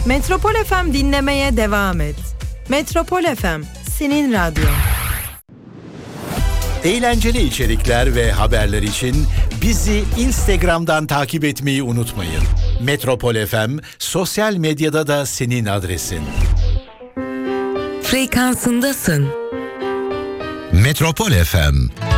Metropol FM dinlemeye devam et. Metropol FM, senin radyon. Eğlenceli içerikler ve haberler için bizi Instagram'dan takip etmeyi unutmayın. Metropol FM sosyal medyada da senin adresin. Frekansındasın. Metropol FM.